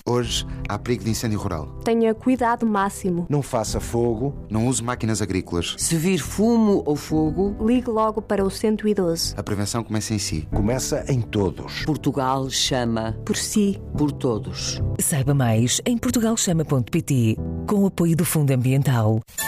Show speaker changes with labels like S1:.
S1: Hoje há perigo de incêndio rural.
S2: Tenha cuidado máximo.
S3: Não faça fogo.
S1: Não use máquinas agrícolas.
S4: Se vir fumo ou fogo,
S2: ligue logo para o 112.
S1: A prevenção começa em si.
S3: Começa em todos.
S4: Portugal chama
S2: por si,
S4: por todos.
S5: Saiba mais em portugalchama.pt, com o apoio do Fundo Ambiental.